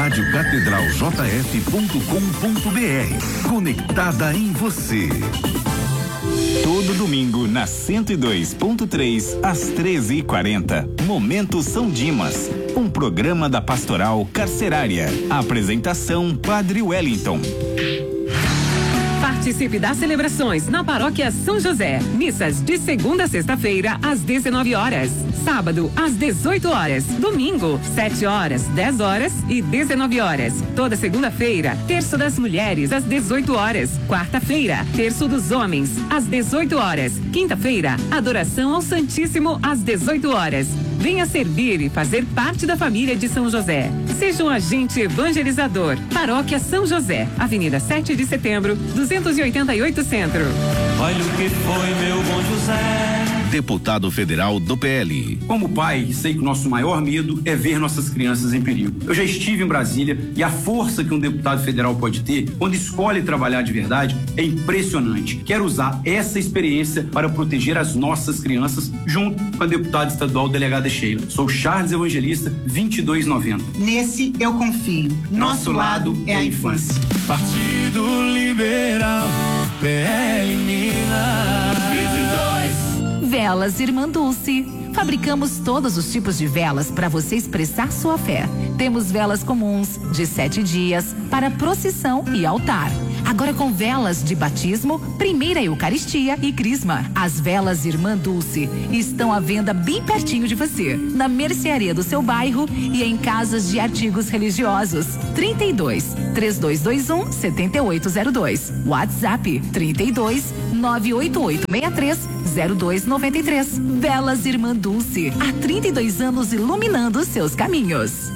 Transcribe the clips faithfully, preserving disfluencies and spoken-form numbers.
rádio catedral j f ponto com ponto b r. Conectada em você. Todo domingo na cento e dois ponto três, às treze e quarenta. Momento São Dimas, um programa da Pastoral Carcerária. Apresentação Padre Wellington. Participe das celebrações na Paróquia São José. Missas de segunda a sexta-feira, às dezenove horas. Sábado, às dezoito horas. Domingo, sete horas, dez horas e dezenove horas. Toda segunda-feira, terço das mulheres, às dezoito horas. Quarta-feira, terço dos homens, às dezoito horas. Quinta-feira, adoração ao Santíssimo, às dezoito horas. Venha servir e fazer parte da família de São José. Seja um agente evangelizador. Paróquia São José, Avenida sete de Setembro, duzentos e oitenta e oito Centro. Olha o que foi, meu bom José. Deputado federal do P L. Como pai, sei que o nosso maior medo é ver nossas crianças em perigo. Eu já estive em Brasília e a força que um deputado federal pode ter quando escolhe trabalhar de verdade é impressionante. Quero usar essa experiência para proteger as nossas crianças junto com a deputada estadual delegada Sheila. Sou Charles Evangelista, vinte e dois noventa. Nesse eu confio. Nosso, Nosso lado, lado é a infância. Partido Liberal, P L Minas. vinte e dois. Velas Irmã Dulce. Fabricamos todos os tipos de velas para você expressar sua fé. Temos velas comuns, de sete dias, para procissão e altar. Agora com velas de batismo, primeira Eucaristia e Crisma. As velas Irmã Dulce estão à venda bem pertinho de você, na mercearia do seu bairro e em casas de artigos religiosos. trinta e dois, três dois dois um, sete oito zero dois. WhatsApp trinta e dois, nove oito oito seis três, zero dois nove três. Velas Irmã Dulce, há trinta e dois anos iluminando seus caminhos.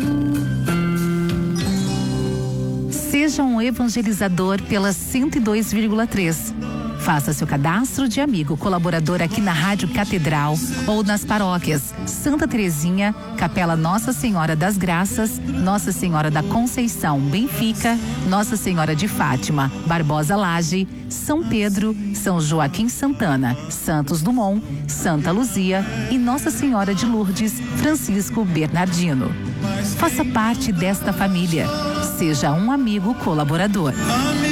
Seja um evangelizador pela cento e dois vírgula três. Faça seu cadastro de amigo colaborador aqui na Rádio Catedral ou nas paróquias Santa Terezinha, Capela Nossa Senhora das Graças, Nossa Senhora da Conceição, Benfica, Nossa Senhora de Fátima, Barbosa Laje, São Pedro, São Joaquim Santana, Santos Dumont, Santa Luzia e Nossa Senhora de Lourdes, Francisco Bernardino. Faça parte desta família. Seja um amigo colaborador. Amigo